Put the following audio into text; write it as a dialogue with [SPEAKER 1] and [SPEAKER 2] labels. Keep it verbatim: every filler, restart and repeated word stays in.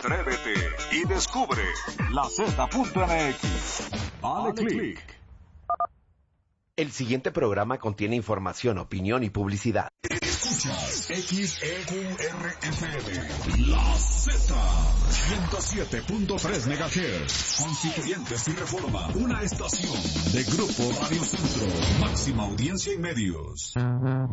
[SPEAKER 1] Atrévete y descubre la Z punto M X. Dale click.
[SPEAKER 2] El siguiente programa contiene información, opinión y publicidad.
[SPEAKER 1] Escuchas X E Q R F M, La Z, ciento siete punto tres megahertz. Constituyentes y Reforma, una estación de Grupo Radio Centro, máxima audiencia y medios.